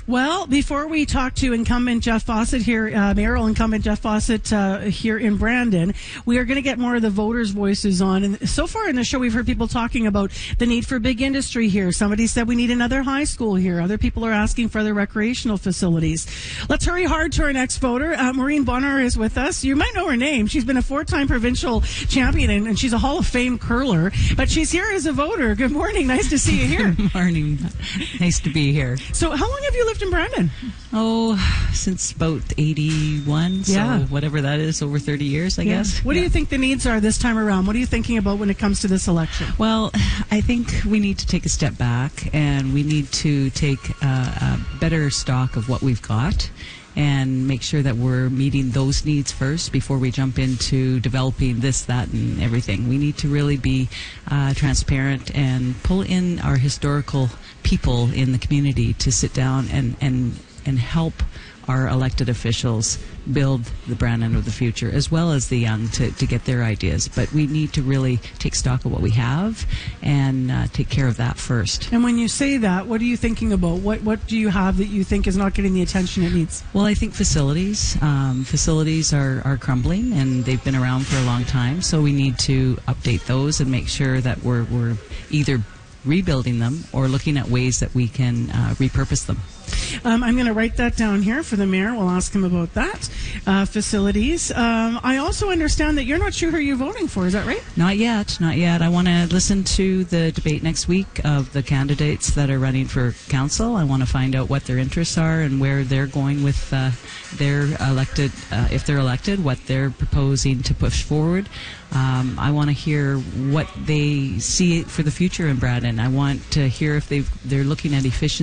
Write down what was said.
Well, before we talk to incumbent Jeff Fawcett here, mayoral incumbent Jeff Fawcett here in Brandon, we are going to get more of the voters' voices on. And so far in the show, we've heard people talking about the need for big industry here. Somebody said we need another high school here. Other people are asking for other recreational facilities. Let's hurry hard to our next voter. Maureen Bonner is with us. You might know her name. She's been a 4-time provincial champion, and she's a Hall of Fame curler. But she's here as a voter. Good morning. Nice to see you here. Good morning. Nice to be here. So how long have you lived in Brandon? Oh, since about 81, so whatever that is, over 30 years, I guess. What do you think the needs are this time around? What are you thinking about when it comes to this election? Well, I think we need to take a step back, and we need to take a better stock of what we've got and make sure that we're meeting those needs first before we jump into developing this, that, and everything. We need to really be transparent and pull in our historical people in the community to sit down and help our elected officials build the Brandon of the future, as well as the young, to get their ideas. But we need to really take stock of what we have and take care of that first. And when you say that, what are you thinking about? What do you have that you think is not getting the attention it needs? Well, I think facilities. Facilities are crumbling, and they've been around for a long time, so we need to update those and make sure that we're either rebuilding them or looking at ways that we can repurpose them. I'm going to write that down here for the mayor. We'll ask him about that. Facilities. I also understand that you're not sure who you're voting for. Is that right? Not yet. Not yet. I want to listen to the debate next week of the candidates that are running for council. I want to find out what their interests are and where they're going with their elected, if they're elected, what they're proposing to push forward. I want to hear what they see for the future in Brandon. I want to hear if they're looking at efficiency